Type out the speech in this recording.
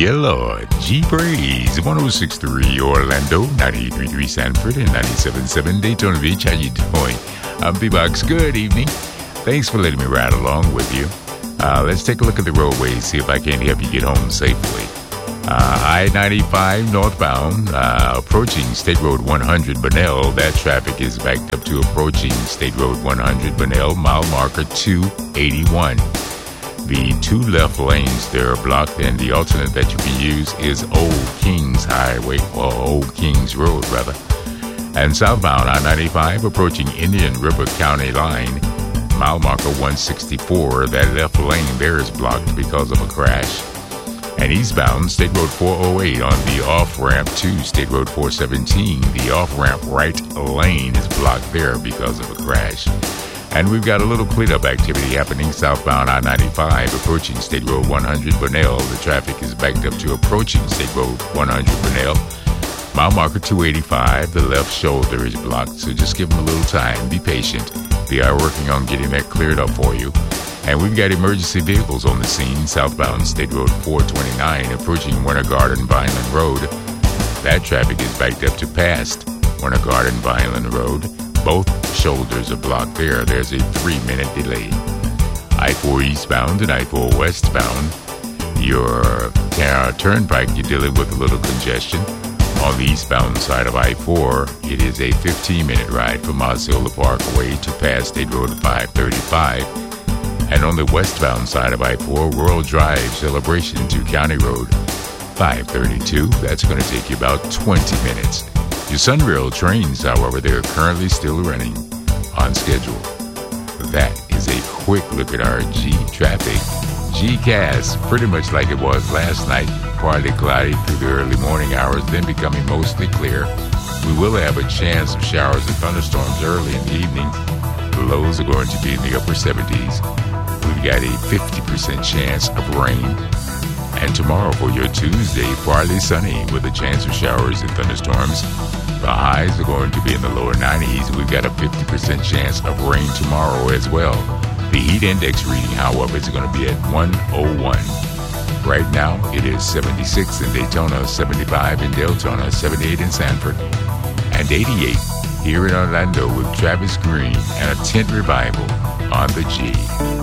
Yeah, Lord. G-Breeze, 106.3 Orlando, 98.3 Sanford, and 97.7 Daytona Beach. How you doing? I'm B-Box. Good evening. Thanks for letting me ride along with you. Let's take a look at the roadways, see if I can help you get home safely. I-95 northbound, approaching State Road 100 Bunnell. That traffic is backed up to approaching State Road 100 Bunnell, mile marker 281. The two left lanes there are blocked, and the alternate that you can use is Old Kings Highway, or Old Kings Road, rather. And southbound I-95 approaching Indian River County line, mile marker 164. That left lane there is blocked because of a crash. And eastbound State Road 408 on the off-ramp to State Road 417. The off-ramp right lane is blocked there because of a crash. And we've got a little cleanup activity happening southbound I-95 approaching State Road 100 Bunnell. The traffic is backed up to approaching State Road 100 Bunnell. Mile marker 285, the left shoulder is blocked, so just give them a little time. Be patient. They are working on getting that cleared up for you. And we've got emergency vehicles on the scene southbound State Road 429 approaching Winter Garden Vineland Road. That traffic is backed up to past Winter Garden Vineland Road. Both shoulders are blocked there. There's a 3-minute delay. I-4 eastbound and I-4 westbound. Your turnpike, you're dealing with a little congestion. On the eastbound side of I-4, it is a 15-minute ride from Osceola Parkway to past State Road 535. And on the westbound side of I-4, World Drive Celebration to County Road 532. That's going to take you about 20 minutes. Your Sunrail trains, however, they're currently still running on schedule. That is a quick look at our G-Traffic. G-Cast, pretty much like it was last night, partly cloudy through the early morning hours, then becoming mostly clear. We will have a chance of showers and thunderstorms early in the evening. The lows are going to be in the upper 70s. We've got a 50% chance of rain. And tomorrow for your Tuesday, partly sunny with a chance of showers and thunderstorms. The highs are going to be in the lower 90s. We've got a 50% chance of rain tomorrow as well. The heat index reading, however, is going to be at 101. Right now, it is 76 in Daytona, 75 in Deltona, 78 in Sanford, and 88 here in Orlando with Travis Green and a tent revival on the G.